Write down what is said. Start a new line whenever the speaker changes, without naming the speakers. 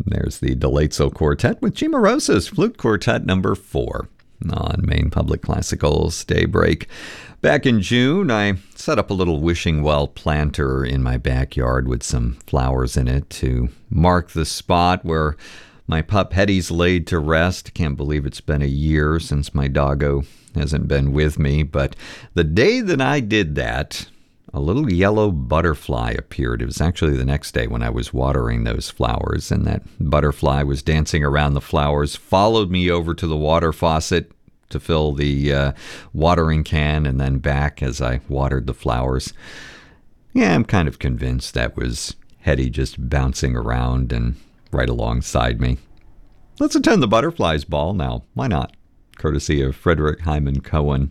There's the Delaytzel Quartet with Cimarosa's Flute Quartet number 4 on Maine Public Classical's Daybreak. Back in June, I set up a little wishing well planter in my backyard with some flowers in it to mark the spot where my pup Hetty's laid to rest. Can't believe it's been a year since my doggo hasn't been with me, but the day that I did that, a little yellow butterfly appeared. It was actually the next day when I was watering those flowers, and that butterfly was dancing around the flowers, followed me over to the water faucet to fill the watering can, and then back as I watered the flowers. Yeah, I'm kind of convinced that was Hetty just bouncing around and right alongside me. Let's attend the butterfly's ball now. Why not? Courtesy of Frederick Hyman Cohen.